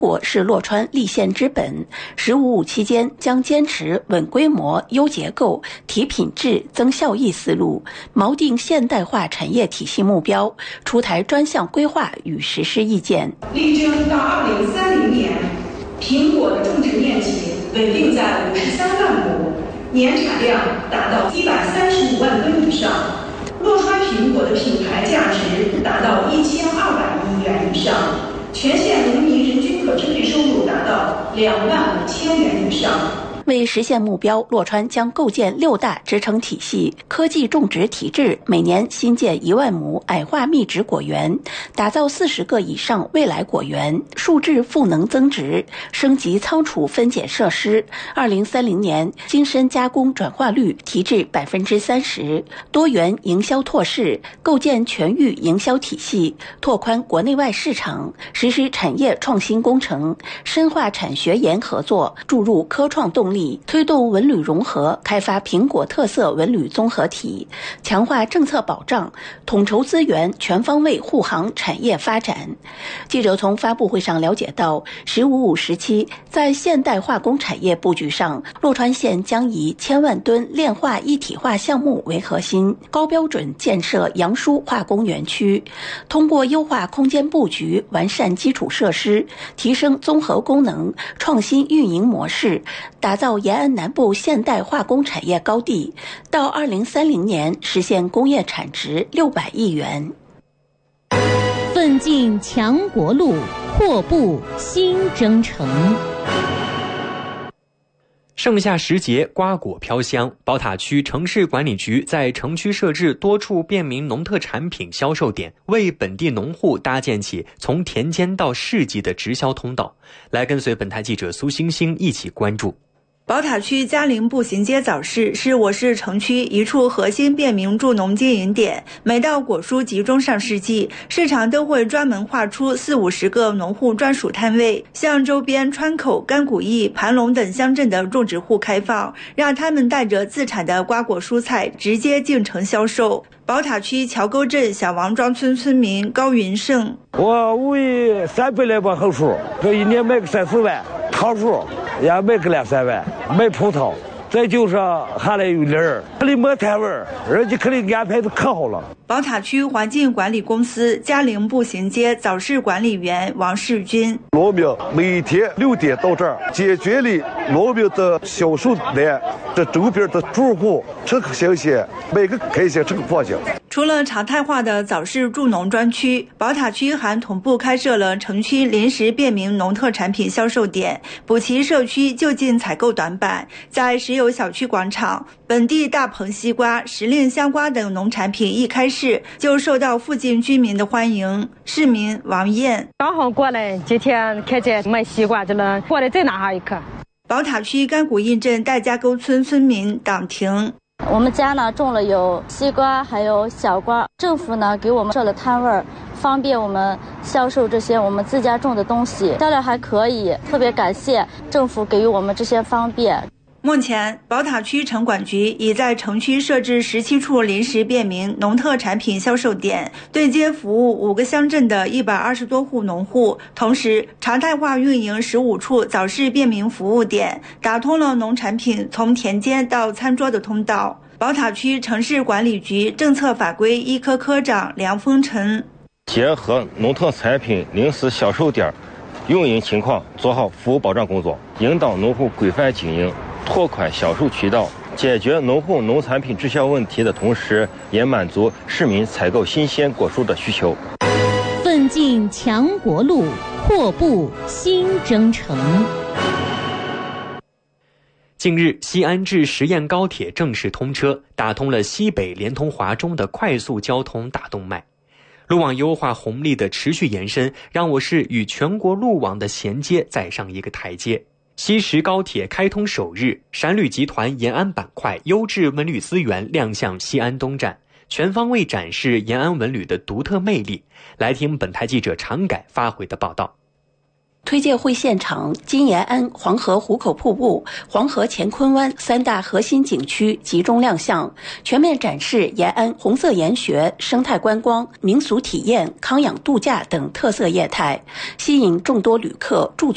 果是洛川立县之本，“15+5”期间将坚持稳规模、优结构、提品质、增效益思路，锚定现代化产业体系目标，出台专项规划与实施意见。 力争到2030年，苹果的种植面积稳定在53万亩，年产量达到135万吨以上，洛川苹果的品牌价值达到1200亿元以上。全县农民人均可支配收入达到25000元以上。 为实现目标，洛川将构建6大支撑体系：科技种植体制，每年新建1万亩矮化密植果园，打造40个以上未来果园，树质赋能增值，升级仓储分拣设施。2030年，精深加工转化率提至30%，多元营销拓势，构建全域营销体系，拓宽国内外市场，实施产业创新工程，深化产学研合作，注入科创动力，推动文旅融合，开发苹果特色文旅综合体，强化政策保障，统筹资源，全方位护航产业发展。记者从发布会上了解到，“15+5”时期，在现代化工产业布局上，洛川县将以1000万吨炼化一体化项目为核心，高标准建设杨书化工园区，通过优化空间布局，完善基础设施，提升综合功能，创新运营模式，打造延安南部现代化工产业高地，到2030年实现工业产值600亿元。 奋进强国路，阔步新征程。 盛夏时节，瓜果飘香。宝塔区城市管理局在城区设置多处便民农特产品销售点，为本地农户搭建起从田间到市集的直销通道。来跟随本台记者苏星星一起关注。 宝塔区嘉陵步行街早市是我市城区一处核心便民助农经营点，每到果蔬集中上市季，市场都会专门划出40-50个农户专属摊位，向周边川口、甘谷驿、盘龙等乡镇的种植户开放，让他们带着自产的瓜果蔬菜直接进城销售。宝塔区桥沟镇小王庄村村民高云胜： 我为300来把红薯，这一年卖个3-4万，桃树也卖个2-3万，卖葡萄，再就是还来有梨儿，这里没摊位，人家可能安排的可好了。 宝塔区环境管理公司嘉陵步行街早市管理员王世军： 农民每天6点到这儿，解决了农民的销售难，这周边的住户吃个新鲜，每个开心吃个放心。 除了常态化的早市助农专区，宝塔区还同步开设了城区临时便民农特产品销售点，补齐社区就近采购短板。在石油小区广场，本地大棚西瓜、时令香瓜等农产品一开市就受到附近居民的欢迎。市民王燕： 刚好过来，今天看见卖西瓜去了，过来再拿上一颗。 宝塔区甘谷驿镇戴家沟村村民党婷： 我们家呢种了有西瓜还有小瓜，政府呢给我们设了摊位，方便我们销售这些我们自家种的东西，销量还可以，特别感谢政府给予我们这些方便。 目前，宝塔区城管局已在城区设置17处临时便民农特产品销售点，对接服务5个乡镇的120多户农户，同时常态化运营15处早市便民服务点，打通了农产品从田间到餐桌的通道。宝塔区城市管理局政策法规一科科长梁峰晨： 结合农特产品临时销售点运营情况，做好服务保障工作，引导农户规范经营，拓宽销售渠道，解决农户农产品滞销问题的同时，也满足市民采购新鲜果蔬的需求。 奋进强国路，阔步新征程。 近日，西安至十堰高铁正式通车，打通了西北连通华中的快速交通大动脉。路网优化红利的持续延伸，让我市与全国路网的衔接再上一个台阶。西石高铁开通首日，陕旅集团延安板块优质文旅资源亮相西安东站，全方位展示延安文旅的独特魅力。来听本台记者常改发回的报道。 推介会现场，金延安、黄河壶口瀑布、黄河乾坤湾3大核心景区集中亮相，全面展示延安红色研学、生态观光、民俗体验、康养度假等特色业态，吸引众多旅客驻